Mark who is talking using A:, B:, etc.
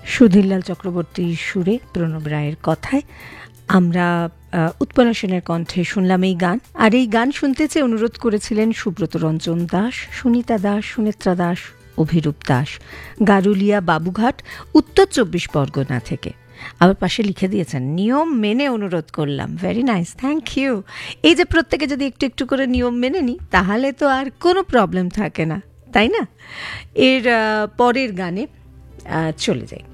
A: সুধীরলাল চক্রবর্তীর সুরে, প্রণব রায়ের কথায় আমরা উৎপলা সেনের কণ্ঠে শুনলাম এই গান। আর এই গান শুনতে চেয়ে অনুরোধ করেছিলেন সুব্রত রঞ্জন দাস, সুনিতা দাস, সুনেত্রা দাস, অভিরূপ দাস, গারুলিয়া বাবুঘাট, উত্তর 24 পরগনা থেকে। আবার পাশে লিখে দিয়েছেন, নিয়ম মেনে অনুরোধ করলাম। Very nice, thank you. এই যে প্রত্যেকে যদি একটু একটু করে নিয়ম মেনে নিই, তাহলে তো আর কোনো প্রবলেম থাকে না, তাই না? এর পরের গানে চলে যাই।